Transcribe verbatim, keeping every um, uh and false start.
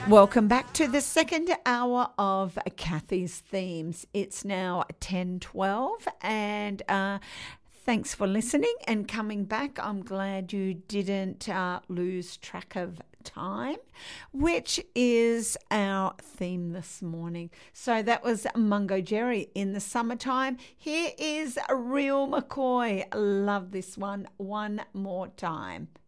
Welcome back to the second hour of Kathy's Themes. It's now ten twelve and uh, thanks for listening and coming back. I'm glad you didn't uh, lose track of time, which is our theme this morning. So that was Mungo Jerry, In the Summertime. Here is Real McCoy. Love this one. One more time.